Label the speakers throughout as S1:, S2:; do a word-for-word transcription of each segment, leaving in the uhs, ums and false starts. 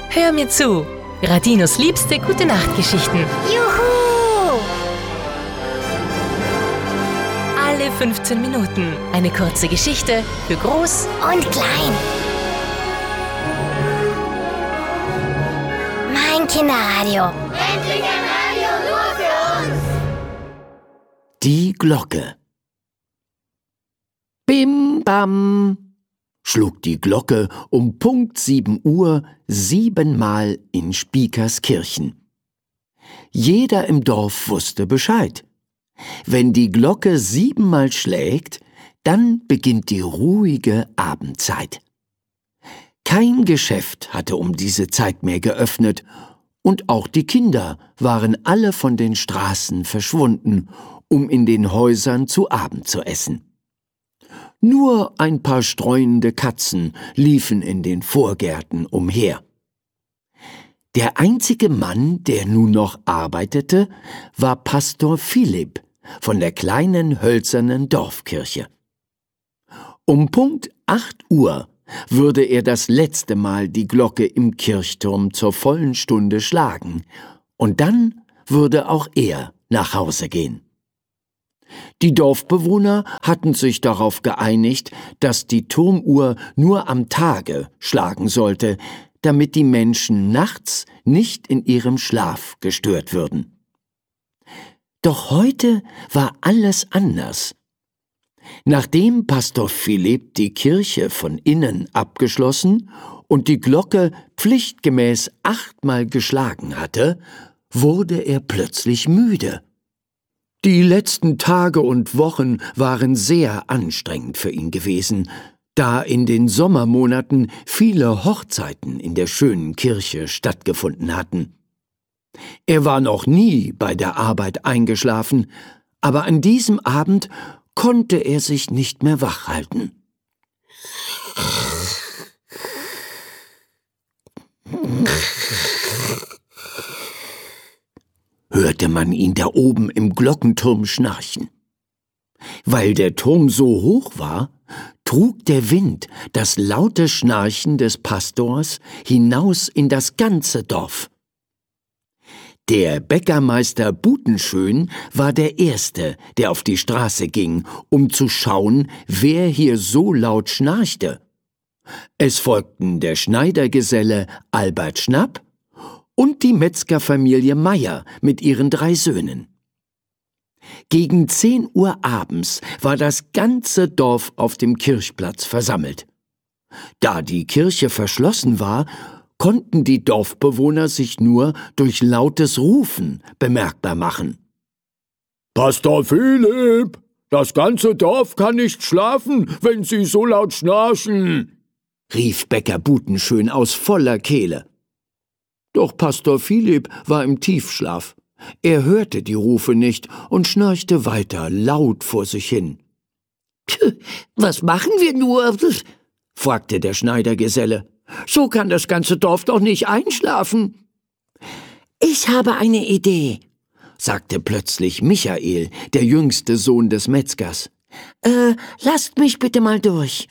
S1: Hör mir zu. Radinos liebste Gute-Nacht-Geschichten.
S2: Juhu!
S1: Alle fünfzehn Minuten eine kurze Geschichte für Groß
S2: Und klein. Mein Kinderradio.
S3: Endlich ein Radio nur für uns!
S4: Die Glocke. Bim bam, schlug die Glocke um Punkt sieben Uhr siebenmal in Spiekerskirchen. Jeder im Dorf wusste Bescheid. Wenn die Glocke siebenmal schlägt, dann beginnt die ruhige Abendzeit. Kein Geschäft hatte um diese Zeit mehr geöffnet, und auch die Kinder waren alle von den Straßen verschwunden, um in den Häusern zu Abend zu essen. Nur ein paar streunende Katzen liefen in den Vorgärten umher. Der einzige Mann, der nun noch arbeitete, war Pastor Philipp von der kleinen hölzernen Dorfkirche. Um Punkt acht Uhr würde er das letzte Mal die Glocke im Kirchturm zur vollen Stunde schlagen, und dann würde auch er nach Hause gehen. Die Dorfbewohner hatten sich darauf geeinigt, dass die Turmuhr nur am Tage schlagen sollte, damit die Menschen nachts nicht in ihrem Schlaf gestört würden. Doch heute war alles anders. Nachdem Pastor Philipp die Kirche von innen abgeschlossen und die Glocke pflichtgemäß achtmal geschlagen hatte, wurde er plötzlich müde. Die letzten Tage und Wochen waren sehr anstrengend für ihn gewesen, da in den Sommermonaten viele Hochzeiten in der schönen Kirche stattgefunden hatten. Er war noch nie bei der Arbeit eingeschlafen, aber an diesem Abend konnte er sich nicht mehr wach halten. Hörte man ihn da oben im Glockenturm schnarchen. Weil der Turm so hoch war, trug der Wind das laute Schnarchen des Pastors hinaus in das ganze Dorf. Der Bäckermeister Butenschön war der Erste, der auf die Straße ging, um zu schauen, wer hier so laut schnarchte. Es folgten der Schneidergeselle Albert Schnapp und die Metzgerfamilie Meier mit ihren drei Söhnen. Gegen zehn Uhr abends war das ganze Dorf auf dem Kirchplatz versammelt. Da die Kirche verschlossen war, konnten die Dorfbewohner sich nur durch lautes Rufen bemerkbar machen. »Pastor Philipp, das ganze Dorf kann nicht schlafen, wenn Sie so laut schnarchen«, rief Bäcker Butenschön aus voller Kehle. Doch Pastor Philipp war im Tiefschlaf. Er hörte die Rufe nicht und schnarchte weiter laut vor sich hin. »Was machen wir nur?« fragte der Schneidergeselle. »So kann das ganze Dorf doch nicht einschlafen.« »Ich habe eine Idee«, sagte plötzlich Michael, der jüngste Sohn des Metzgers. »Äh, lasst mich bitte mal durch.«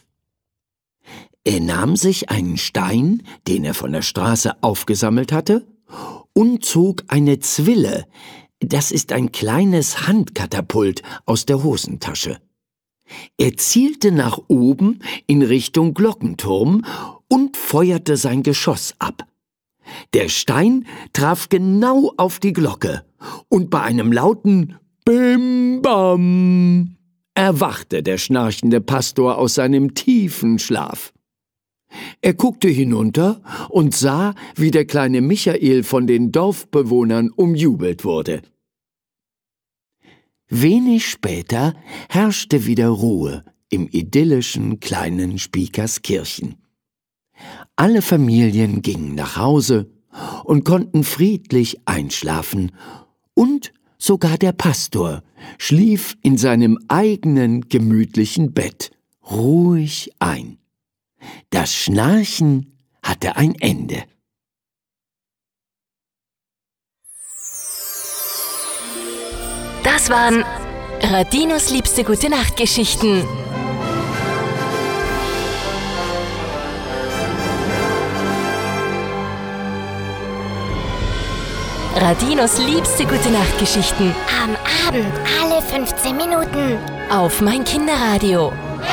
S4: Er nahm sich einen Stein, den er von der Straße aufgesammelt hatte, und zog eine Zwille, das ist ein kleines Handkatapult, aus der Hosentasche. Er zielte nach oben in Richtung Glockenturm und feuerte sein Geschoss ab. Der Stein traf genau auf die Glocke, und bei einem lauten Bim Bam erwachte der schnarchende Pastor aus seinem tiefen Schlaf. Er guckte hinunter und sah, wie der kleine Michael von den Dorfbewohnern umjubelt wurde. Wenig später herrschte wieder Ruhe im idyllischen kleinen Spiekerskirchen. Alle Familien gingen nach Hause und konnten friedlich einschlafen, und sogar der Pastor schlief in seinem eigenen gemütlichen Bett ruhig ein. Das Schnarchen hatte ein Ende.
S1: Das waren Radinos liebste Gute-Nacht-Geschichten. Radinos liebste Gute-Nacht-Geschichten.
S2: Am Abend alle fünfzehn Minuten.
S1: Auf mein Kinderradio.